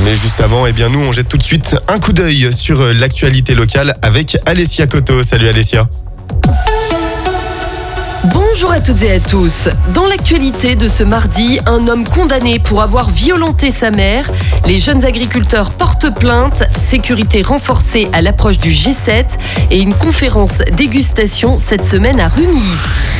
Mais juste avant, eh bien nous, on jette tout de suite un coup d'œil sur l'actualité locale avec Alessia Coto. Salut Alessia. Bonjour à toutes et à tous. Dans l'actualité de ce mardi, un homme condamné pour avoir violenté sa mère. Les jeunes agriculteurs portent plainte, sécurité renforcée à l'approche du G7 et une conférence dégustation cette semaine à Rumilly.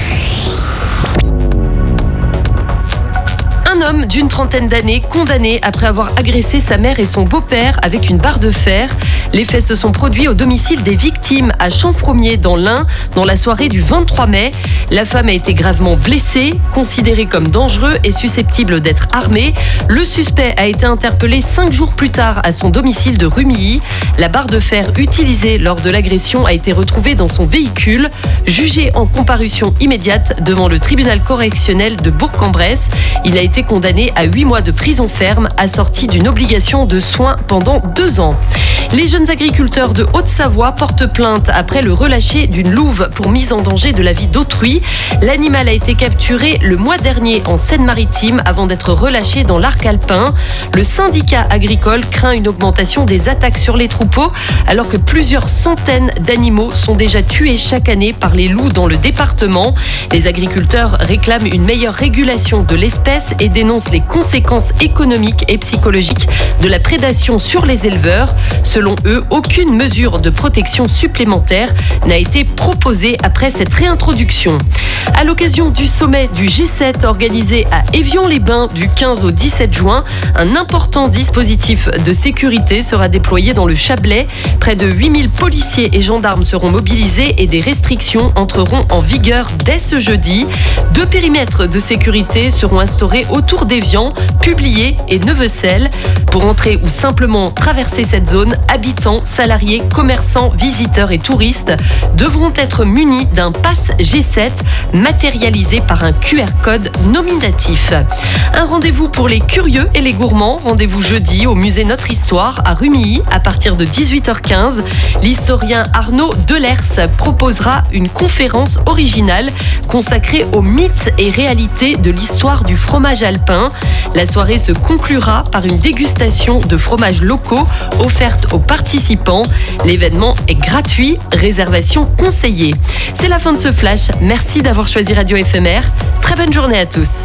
Un homme d'une trentaine d'années condamné après avoir agressé sa mère et son beau-père avec une barre de fer. Les faits se sont produits au domicile des victimes à Champfromier dans l'Ain dans la soirée du 23 mai. La femme a été gravement blessée, considérée comme dangereux et susceptible d'être armée. Le suspect a été interpellé 5 jours plus tard à son domicile de Rumilly. La barre de fer utilisée lors de l'agression a été retrouvée dans son véhicule. Jugé en comparution immédiate devant le tribunal correctionnel de Bourg-en-Bresse, il a été condamné à 8 mois de prison ferme, assorti d'une obligation de soins pendant 2 ans. Les jeunes agriculteurs de Haute-Savoie portent plainte après le relâcher d'une louve pour mise en danger de la vie d'autrui. L'animal a été capturé le mois dernier en Seine-Maritime avant d'être relâché dans l'arc alpin. Le syndicat agricole craint une augmentation des attaques sur les troupeaux alors que plusieurs centaines d'animaux sont déjà tués chaque année par les loups dans le département. Les agriculteurs réclament une meilleure régulation de l'espèce et dénoncent les conséquences économiques et psychologiques de la prédation sur les éleveurs. Selon eux, aucune mesure de protection supplémentaire n'a été proposée après cette réintroduction. À l'occasion du sommet du G7 organisé à Évian-les-Bains du 15 au 17 juin, un important dispositif de sécurité sera déployé dans le Chablais. Près de 8000 policiers et gendarmes seront mobilisés et des restrictions entreront en vigueur dès ce jeudi. 2 périmètres de sécurité seront instaurés autour d'Évian, Publier et Neuvecelle. Pour entrer ou simplement traverser cette zone, habitants, salariés, commerçants, visiteurs et touristes devront être munis d'un pass G7 matérialisé par un QR code nominatif. Un rendez-vous pour les curieux et les gourmands. Rendez-vous jeudi au musée Notre Histoire à Rumilly à partir de 18h15. L'historien Arnaud Delers proposera une conférence originale consacrée aux mythes et réalités de l'histoire du fromage alpin. La soirée se conclura par une dégustation de fromages locaux offerte aux participants. L'événement est gratuit, réservation conseillée. C'est la fin de ce flash. Merci d'avoir choisi Radio FMR. Très bonne journée à tous.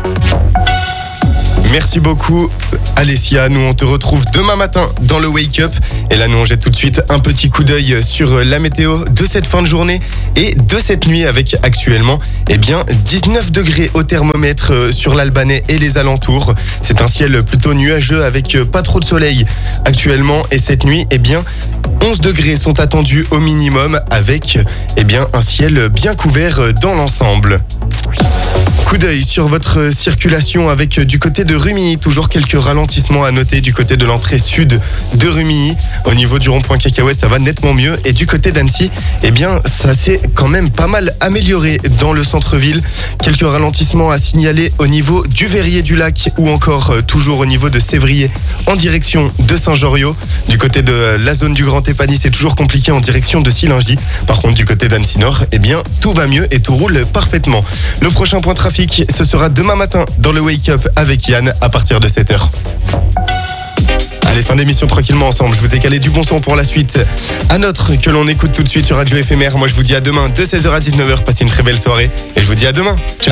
Merci beaucoup Alessia, nous on te retrouve demain matin dans le Wake Up et là nous on jette tout de suite un petit coup d'œil sur la météo de cette fin de journée et de cette nuit avec actuellement 19 degrés au thermomètre sur l'Albanais et les alentours. C'est un ciel plutôt nuageux avec pas trop de soleil actuellement et cette nuit 11 degrés sont attendus au minimum avec un ciel bien couvert dans l'ensemble. Coup d'œil sur votre circulation avec du côté de Rumilly, toujours quelques ralentissements à noter du côté de l'entrée sud de Rumilly. Au niveau du rond-point Cacahuète, ça va nettement mieux. Et du côté d'Annecy, ça s'est quand même pas mal amélioré dans le centre-ville. Quelques ralentissements à signaler au niveau du Verrier-du-Lac ou encore toujours au niveau de Sévrier en direction de Saint-Joriot. Du côté de la zone du Grand Épany, c'est toujours compliqué en direction de Sillingy. Par contre, du côté d'Annecy Nord, tout va mieux et tout roule parfaitement. Le prochain point trafic, ce sera demain matin dans le Wake Up avec Yann à partir de 7h. Allez, fin d'émission tranquillement ensemble. Je vous ai calé du bon son pour la suite. À notre que l'on écoute tout de suite sur Radio FMR. Moi, je vous dis à demain de 16h à 19h. Passez une très belle soirée et je vous dis à demain. Ciao.